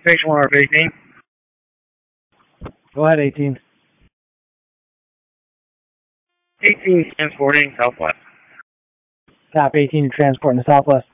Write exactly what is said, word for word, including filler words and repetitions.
Station one R eighteen. Go ahead, eighteen. eighteen transporting southwest. Copy, eighteen, transport in the southwest.